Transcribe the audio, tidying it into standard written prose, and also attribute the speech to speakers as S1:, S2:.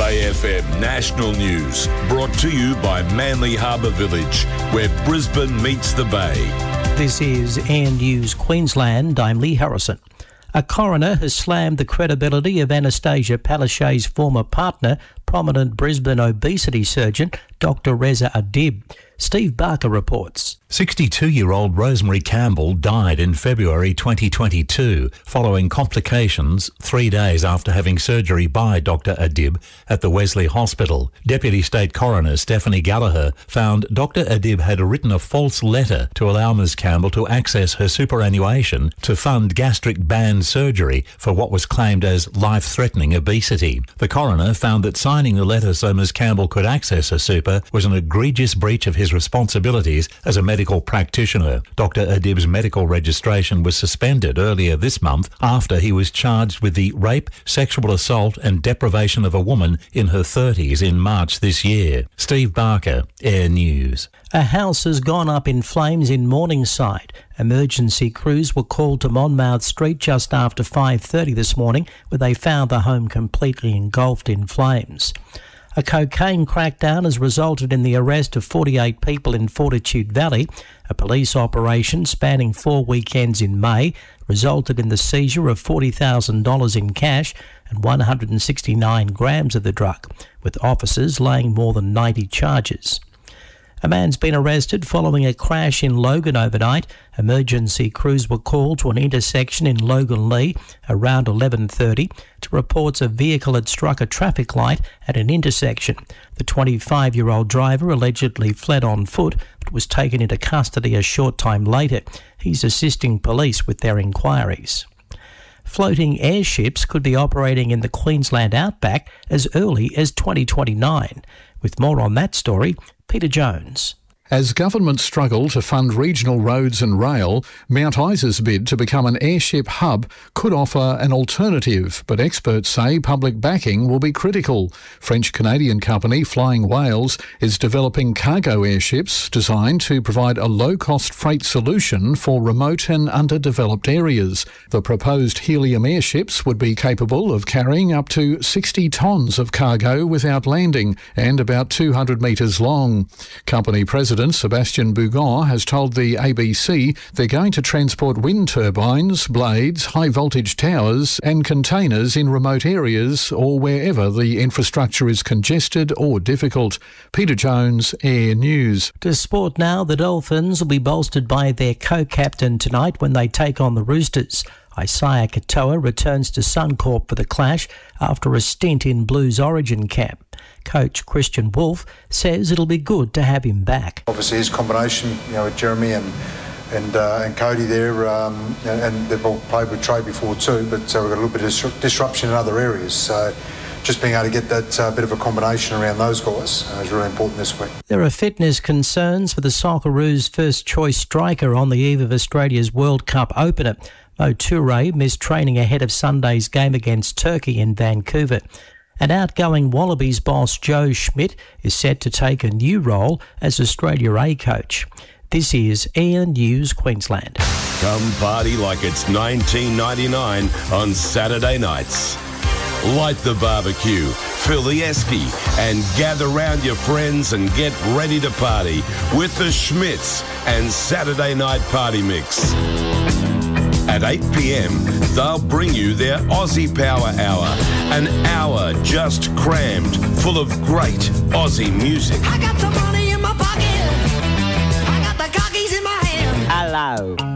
S1: SAFM National News, brought to you by Manly Harbour Village, where Brisbane meets the Bay.
S2: This is Air News Queensland. I'm Lee Harrison. A coroner has slammed the credibility of Anastasia Palaszczuk's former partner, prominent Brisbane obesity surgeon Dr Reza Adib. Steve Barker reports.
S3: 62-year-old Rosemary Campbell died in February 2022 following complications 3 days after having surgery by Dr Adib at the Wesley Hospital. Deputy State Coroner Stephanie Gallagher found Dr Adib had written a false letter to allow Ms Campbell to access her superannuation to fund gastric band surgery for what was claimed as life-threatening obesity. The coroner found that signing the letter so Ms Campbell could access her super was an egregious breach of his responsibilities as a medical practitioner. Dr Adib's medical registration was suspended earlier this month after he was charged with the rape, sexual assault and deprivation of a woman in her 30s in March this year. Steve Barker, Air News.
S2: A house has gone up in flames in Morningside. Emergency crews were called to Monmouth Street just after 5:30 this morning, where they found the home completely engulfed in flames. A cocaine crackdown has resulted in the arrest of 48 people in Fortitude Valley. A police operation spanning 4 weekends in May resulted in the seizure of $40,000 in cash and 169 grams of the drug, with officers laying more than 90 charges. A man's been arrested following a crash in Logan overnight. Emergency crews were called to an intersection in Logan Lee around 11:30 to reports a vehicle had struck a traffic light at an intersection. The 25-year-old driver allegedly fled on foot but was taken into custody a short time later. He's assisting police with their inquiries. Floating airships could be operating in the Queensland outback as early as 2029. With more on that story, Peter Jones.
S4: As governments struggle to fund regional roads and rail, Mount Isa's bid to become an airship hub could offer an alternative, but experts say public backing will be critical. French-Canadian company Flying Whales is developing cargo airships designed to provide a low-cost freight solution for remote and underdeveloped areas. The proposed helium airships would be capable of carrying up to 60 tonnes of cargo without landing and about 200 metres long. Company president Sebastian Bougon has told the ABC they're going to transport wind turbines, blades, high-voltage towers and containers in remote areas or wherever the infrastructure is congested or difficult. Peter Jones, Air News.
S2: To sport now, the Dolphins will be bolstered by their co-captain tonight when they take on the Roosters. Isaiah Katoa returns to Suncorp for the clash after a stint in Blues Origin camp. Coach Christian Wolf says it'll be good to have him back.
S5: Obviously his combination, with Jeremy and Cody there, and they've all played with Trey before too, but we've got a little bit of disruption in other areas. So just being able to get that bit of a combination around those guys is really important this week.
S2: There are fitness concerns for the Socceroos' first-choice striker on the eve of Australia's World Cup opener. Mo Toure missed training ahead of Sunday's game against Turkey in Vancouver. And outgoing Wallabies boss Joe Schmidt is set to take a new role as Australia A coach. This is Air News Queensland.
S1: Come party like it's 1999 on Saturday nights. Light the barbecue, fill the esky and gather round your friends and get ready to party with the Schmidts and Saturday Night Party Mix. At 8 p.m, they'll bring you their Aussie Power Hour, an hour just crammed full of great Aussie music.
S6: I got some money in my pocket. I got the cockies in my hand.
S2: Hello.